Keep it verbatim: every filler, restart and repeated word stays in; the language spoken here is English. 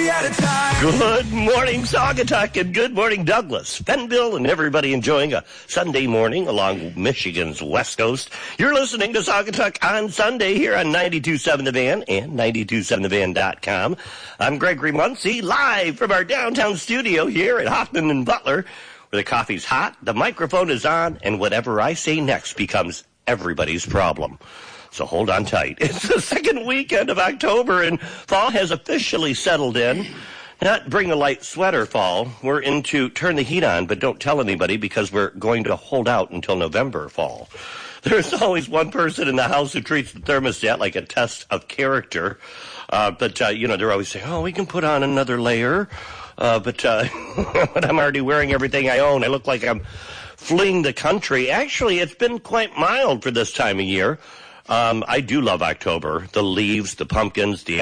movie at a time. Good morning, Saugatuck, and good morning, Douglas, Fenville, and everybody enjoying a Sunday morning along Michigan's West Coast. You're listening to Saugatuck on Sunday here on ninety-two point seven The Van and ninety-two seven the van dot com. I'm Gregory Muncie, live from our downtown studio here at Hoffman and Butler, where the coffee's hot, the microphone is on, and whatever I say next becomes everybody's problem. So hold on tight. It's the second weekend of October, and fall has officially settled in. Not bring a light sweater, fall. We're into turn the heat on, but don't tell anybody because we're going to hold out until November, fall. There's always one person in the house who treats the thermostat like a test of character. Uh, but, uh, you know, they're always saying, oh, we can put on another layer. Uh, but, uh, but I'm already wearing everything I own. I look like I'm fleeing the country. Actually, it's been quite mild for this time of year. Um, I do love October. The leaves, the pumpkins, the